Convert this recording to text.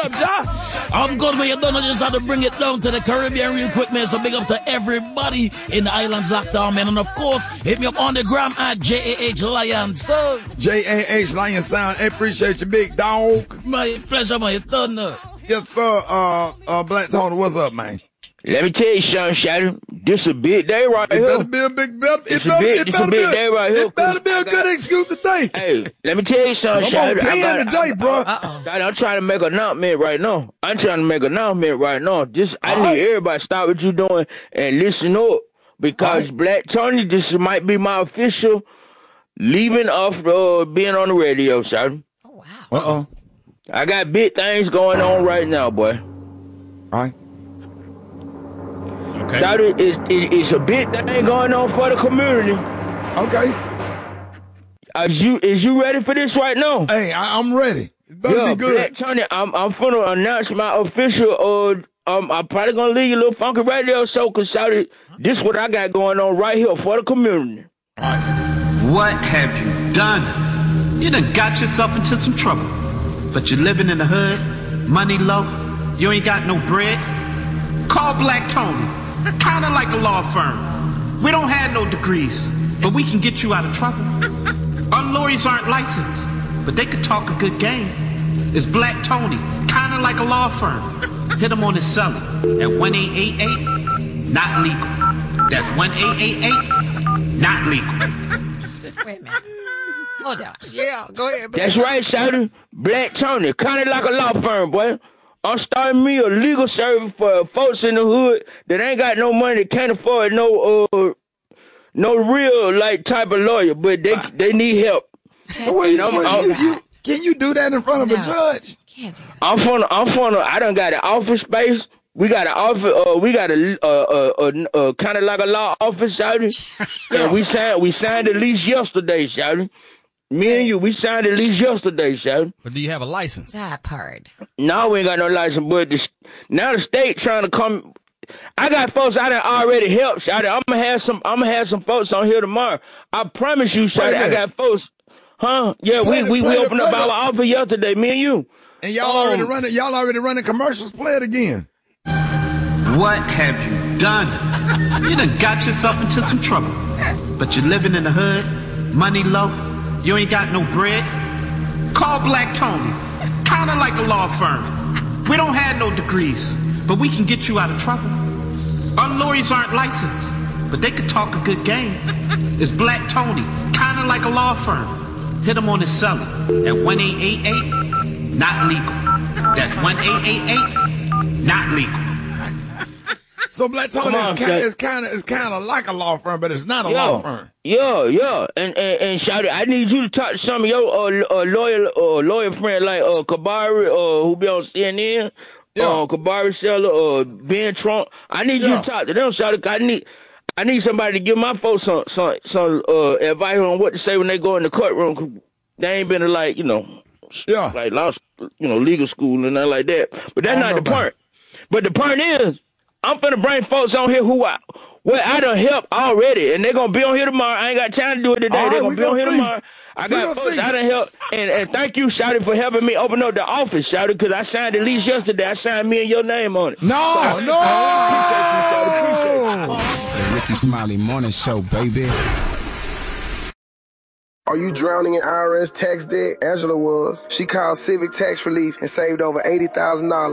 Of course, when you're done, I just have to bring it down to the Caribbean real quick, man. So big up to everybody in the islands locked down, man. And of course, hit me up on the gram at JAH Lion Sound. JAH Lion Sound. I appreciate you, big dog. My pleasure, man. You're done now. Yes, sir. Black Tony, what's up, man? Let me tell you something, Shadow. This a big day right here. It better be a big day right here. It better be a good excuse today. Hey, let me tell you something, Shadow. I'm on 10 today, bro. I'm trying to make an announcement right now. I need everybody to stop what you're doing and listen up. Because Black Tony, this might be my official leaving off being on the radio, Shadow. Oh, wow. Uh-oh. I got big things going on right now, boy. All right. Okay. Shadow, it's a big thing going on for the community. Okay. Is you ready for this right now? Hey, I'm ready. It better be good. Black Tony, I'm finna announce my official. I'm probably gonna leave you a little funky radio show, cause Shadow, this is what I got going on right here for the community. What have you done? You done got yourself into some trouble. But you're living in the hood, money low, you ain't got no bread. Call Black Tony, kinda like a law firm. We don't have no degrees, but we can get you out of trouble. Our lawyers aren't licensed, but they could talk a good game. It's Black Tony, kinda like a law firm. Hit him on his celly at 1-888, not legal. That's 1-888, not legal. Wait a minute. Hold on. Yeah, go ahead. That's right, Shadow. Black Tony, kinda like a law firm, boy. I'm starting me a legal service for folks in the hood that ain't got no money, can't afford no real like type of lawyer, but they need help. Can you do that in front of a judge? Can't do that. I done got an office space. We got an office. We got a kind of like a law office, Shadow. And we signed the lease yesterday, Shadow. Me and you, we signed the lease yesterday, Shadow. But do you have a license? That part. No, we ain't got no license, but now the state trying to come. I got folks I done already helped, Shadow. I'm gonna have some folks on here tomorrow. I promise you, Shadow. I got folks. Huh? Yeah, we opened up our office yesterday, me and you. And y'all already running commercials. Play it again. What have you done? You done got yourself into some trouble. But you're living in the hood, money low, you ain't got no bread. Call Black Tony, kinda like a law firm. We don't have no degrees, but we can get you out of trouble. Our lawyers aren't licensed, but they could talk a good game. It's Black Tony, kinda like a law firm. Hit him on his celly at 1-888, not legal. That's 1-888, not legal. So Black Tony is kind of like a law firm, but it's not a law firm. Yeah. And Shawty, I need you to talk to some of your lawyer friend like Kabari, who be on CNN. Kabari Seller, Ben Trump. I need you to talk to them, Shawty. I need somebody to give my folks some advice on what to say when they go in the courtroom. 'Cause they ain't been to like law, legal school and nothing like that. But that's not the point. But the point is, I'm finna bring folks on here who I done helped already, and they're gonna be on here tomorrow. I ain't got time to do it today. They're gonna be on here tomorrow. I got folks I done helped, and thank you, Shouty, for helping me open up the office, Shouty, because I signed the lease yesterday. I signed me and your name on it. No. The Ricky Smiley Morning Show, baby. Are you drowning in IRS tax debt? Angela was. She called Civic Tax Relief and saved over $80,000.